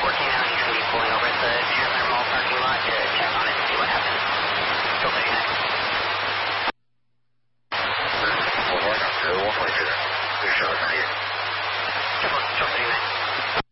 14 now, he's going to be pulling over at the Chandler Mall parking lot to check on it and see what happens. Still 39. 我往上开，我回去了，最少3页。 Still 39.